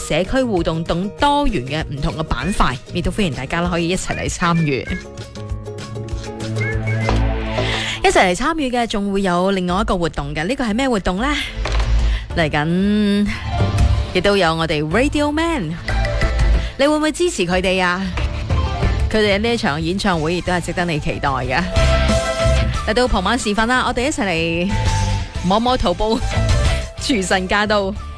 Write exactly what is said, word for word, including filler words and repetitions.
社區互動等多元嘅唔同嘅板塊，亦都歡迎大家啦可以一齊嚟參與。一齊嚟參與嘅仲會有另外一個活動嘅，呢個係咩活動呢？嚟緊亦都有我哋 Radio Man， 你會唔會支持佢哋啊？佢哋呢一場演唱會亦都係值得你期待嘅。嚟到傍晚時分啦，我哋一齊嚟摸摸肚煲，廚神駕到。